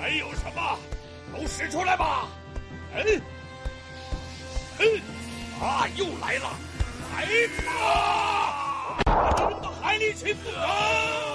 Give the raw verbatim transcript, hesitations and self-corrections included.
还有什么？都使出来吧！嗯，哼，啊，又来了！来吧！我们扔到海里去不成？